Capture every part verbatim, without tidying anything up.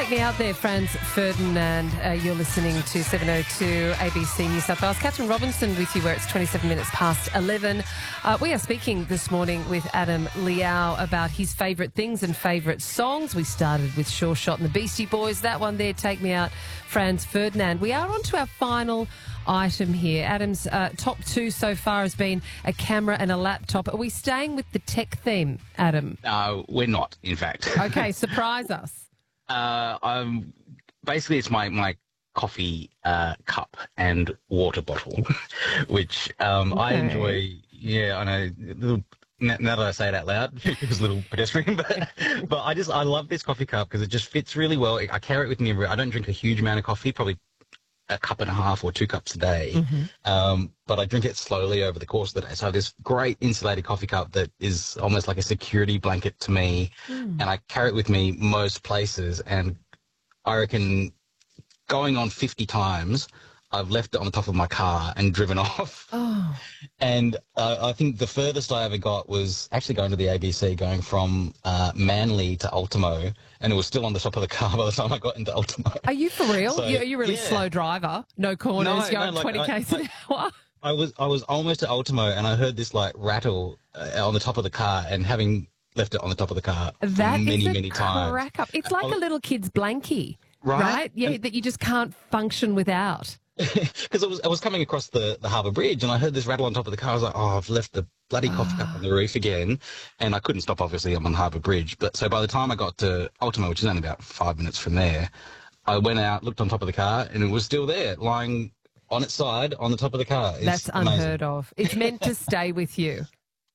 Take Me Out there, Franz Ferdinand. Uh, you're listening to seven oh two A B C New South Wales. Catherine Robinson with you where it's twenty-seven minutes past eleven. Uh, we are speaking this morning with Adam Liao about his favourite things and favourite songs. We started with Sure Shot and the Beastie Boys. That one there, Take Me Out, Franz Ferdinand. We are on to our final item here. Adam's uh, top two so far has been a camera and a laptop. Are we staying with the tech theme, Adam? No, we're not, in fact. Okay, surprise us. Uh, I'm basically it's my my coffee uh, cup and water bottle, which um, Okay. I enjoy. Yeah, I know. Little, now now that I say it out loud, it was a little pedestrian, but but I just I love this coffee cup because it just fits really well. I carry it with me everywhere. I don't drink a huge amount of coffee, probably a cup and a half or two cups a day, Mm-hmm. um, but I drink it slowly over the course of the day. So I have this great insulated coffee cup that is almost like a security blanket to me, Mm. and I carry it with me most places. And I reckon going on fifty times, I've left it on the top of my car and driven off. Oh, And uh, I think the furthest I ever got was actually going to the A B C, going from uh, Manly to Ultimo, and it was still on the top of the car by the time I got into Ultimo. are you for real? So, you, are you really yeah. slow driver? No corners, No, going no, like, twenty k's I- an hour? I was I was almost at Ultimo, and I heard this like rattle uh, on the top of the car, and having left it on the top of the car That many is a many times, crack up. It's like I- a little kid's blankie, Right? right? Yeah, And- that you just can't function without. because I was I was coming across the, the Harbour Bridge, and I heard this rattle on top of the car. I was like, oh, I've left the bloody coffee cup on the roof again, and I couldn't stop. Obviously, I'm on Harbour Bridge, but so by the time I got to Ultimo, which is only about five minutes from there, I went out, looked on top of the car, and it was still there, lying on its side on the top of the car. It's That's amazing. unheard of. It's meant to stay with you.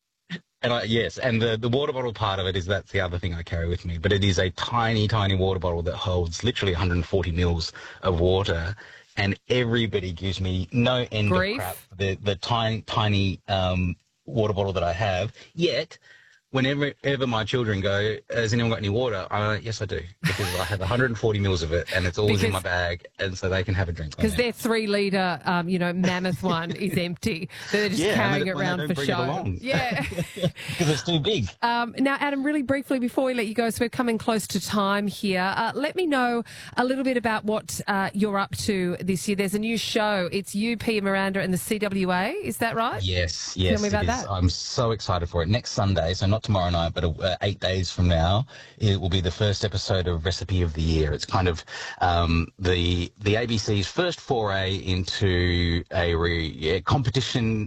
And I, yes, and the, the water bottle part of it is that's the other thing I carry with me. But it is a tiny, tiny water bottle that holds literally one hundred forty mils of water, and everybody gives me no end Grief? of crap for the the tiny, tiny um, water bottle that I have. Yet, whenever ever my children go, has anyone got any water? I'm like, yes, I do, because I have one hundred forty mils of it, and it's always in my Because- bag, and so they can have a drink. Because their three litre, um, you know, mammoth one is empty. They're just Yeah, and carrying they- it when they around don't for bring it show. along. Yeah. because it's too big. Um, now, Adam, really briefly before we let you go, so we're coming close to time here. Uh, let me know a little bit about what uh, you're up to this year. There's a new show. It's you, Pia Miranda, and the C W A. Is that right? Yes, yes. Tell me about it is. that. I'm so excited for it. Next Sunday, so not tomorrow night, but uh, eight days from now, it will be the first episode of Recipe of the Year. It's kind of um, the the A B C's first foray into a re, yeah, competition